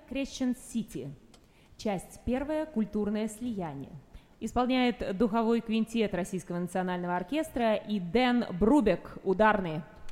Crescent City. Часть первая. Культурное слияние. Исполняет духовой квинтет Российского национального оркестра и Дэн Брубек, ударные.